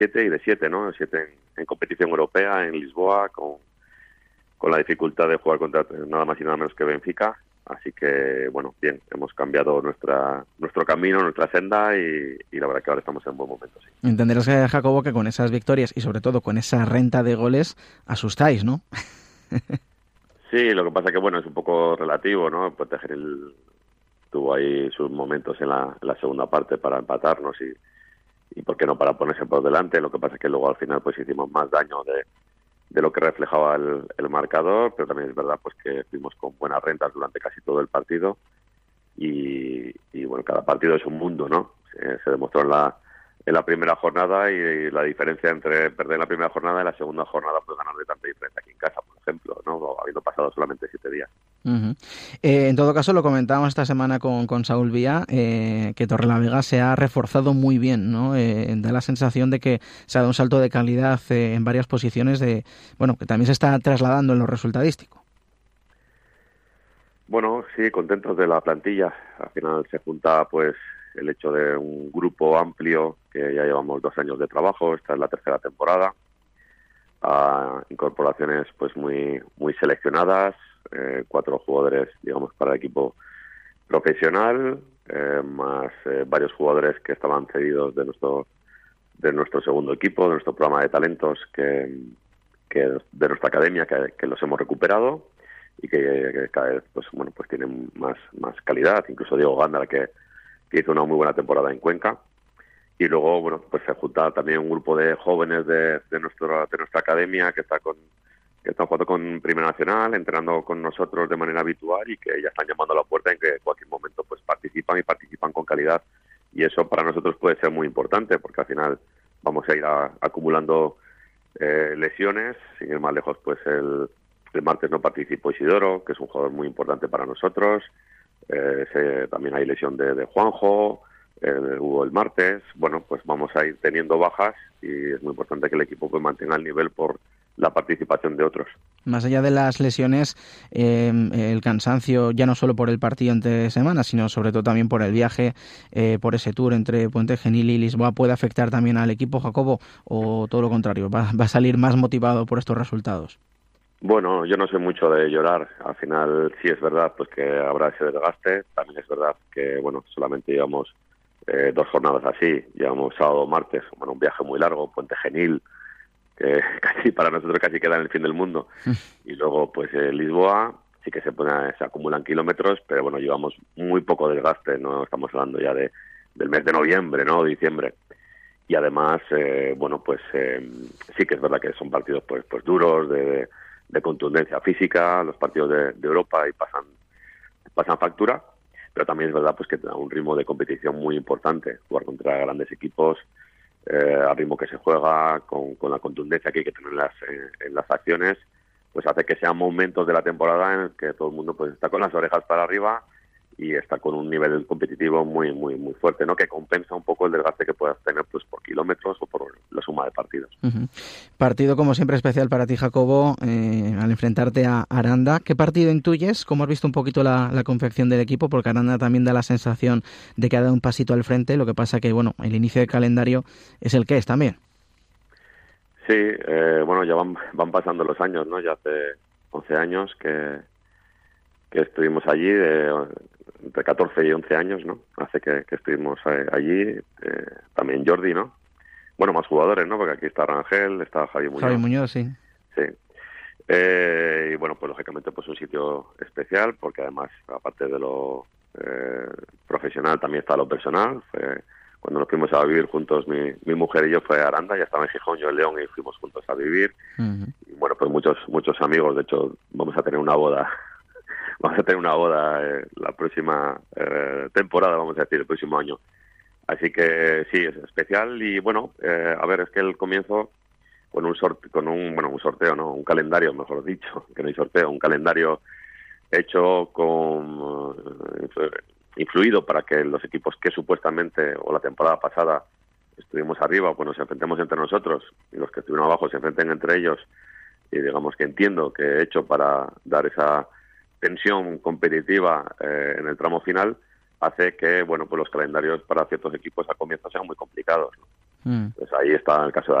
7 y de 7, ¿no? 7 en competición europea, en Lisboa, con la dificultad de jugar contra nada más y nada menos que Benfica. Así que, bueno, bien, hemos cambiado nuestro camino, nuestra senda y la verdad que ahora estamos en buen momento, sí. Entenderás, Jacobo, que con esas victorias y sobre todo con esa renta de goles asustáis, ¿no? Sí, lo que pasa que, bueno, es un poco relativo, ¿no? Pues Tejeril tuvo ahí sus momentos en la segunda parte para empatarnos y por qué no para ponerse por delante. Lo que pasa es que luego al final pues hicimos más daño de lo que reflejaba el marcador, pero también es verdad pues que fuimos con buenas rentas durante casi todo el partido y bueno, cada partido es un mundo, ¿no? Se demostró en la primera jornada y la diferencia entre perder la primera jornada y la segunda jornada pues ganar de tanta diferencia aquí en casa, por ejemplo, ¿no? Habiendo pasado solamente 7 días. Uh-huh. En todo caso, lo comentábamos esta semana con Saúl Vía, que Torrelavega se ha reforzado muy bien, ¿no? Da la sensación de que se ha dado un salto de calidad en varias posiciones, que también se está trasladando en lo resultadístico. Bueno, sí, contentos de la plantilla. Al final se junta pues el hecho de un grupo amplio que ya llevamos 2 años de trabajo, esta es la 3ª temporada, incorporaciones pues muy seleccionadas, 4 jugadores digamos para el equipo profesional, más varios jugadores que estaban cedidos de nuestro segundo equipo, de nuestro programa de talentos que de nuestra academia que los hemos recuperado y que cada vez pues tienen más calidad, incluso Diego Gándara que hizo una muy buena temporada en Cuenca. Y luego, pues se junta también un grupo de jóvenes de nuestra academia que están jugando con Primera Nacional, entrenando con nosotros de manera habitual y que ya están llamando a la puerta en que en cualquier momento pues participan con calidad. Y eso para nosotros puede ser muy importante porque al final vamos a ir acumulando lesiones. Sin ir más lejos, pues el martes no participó Isidoro, que es un jugador muy importante para nosotros. También hay lesión de Juanjo, hubo el martes. Bueno, pues vamos a ir teniendo bajas y es muy importante que el equipo pues mantenga el nivel por la participación de otros. Más allá de las lesiones, el cansancio ya no solo por el partido entre semanas, sino sobre todo también por el viaje, por ese tour entre Puente Genil y Lisboa, ¿puede afectar también al equipo, Jacobo, o todo lo contrario? ¿Va a salir más motivado por estos resultados? Bueno, yo no sé mucho de llorar. Al final sí es verdad pues que habrá ese desgaste. También es verdad que solamente llevamos 2 jornadas así. Llevamos sábado, martes, un viaje muy largo, Puente Genil, que casi para nosotros casi queda en el fin del mundo. Y luego pues Lisboa, sí que se acumulan kilómetros, pero llevamos muy poco desgaste. No estamos hablando ya del mes de noviembre, ¿no? Diciembre. Y además, sí que es verdad que son partidos pues duros, de contundencia física, los partidos de Europa y pasan factura, pero también es verdad pues que da un ritmo de competición muy importante, jugar contra grandes equipos, al ritmo que se juega, con la contundencia que hay que tener en las acciones, pues hace que sean momentos de la temporada en el que todo el mundo pues está con las orejas para arriba y está con un nivel competitivo muy fuerte, ¿no? Que compensa un poco el desgaste que puedas tener pues por kilómetros o por la suma de partidos. Uh-huh. Partido como siempre especial para ti, Jacobo, al enfrentarte a Aranda. ¿Qué partido intuyes? ¿Cómo has visto un poquito la confección del equipo? Porque Aranda también da la sensación de que ha dado un pasito al frente, lo que pasa que el inicio de calendario es el que es también. Sí, ya van pasando los años, ¿no? Ya hace 11 años que estuvimos allí, entre 14 y 11 años, ¿no? Hace que estuvimos allí, también Jordi, ¿no? Más jugadores, ¿no? Porque aquí está Rangel, está Javi Muñoz. Javi Muñoz, sí. Sí. Y pues lógicamente pues un sitio especial, porque además, aparte de lo profesional, también está lo personal. Cuando nos fuimos a vivir juntos, mi mujer y yo, fue a Aranda, ya estaba en Gijón, yo en León, y fuimos juntos a vivir. Uh-huh. Y pues muchos amigos, de hecho, vamos a tener una boda la próxima temporada, vamos a decir, el próximo año. Así que sí, es especial y es que el comienzo con un sorteo, no, un calendario, mejor dicho, que no hay sorteo, un calendario hecho influido para que los equipos que supuestamente o la temporada pasada estuvimos arriba, pues nos enfrentemos entre nosotros y los que estuvieron abajo se enfrenten entre ellos y digamos que entiendo que he hecho para dar esa tensión competitiva en el tramo final hace que pues los calendarios para ciertos equipos al comienzo sean muy complicados, ¿no? Pues ahí está el caso de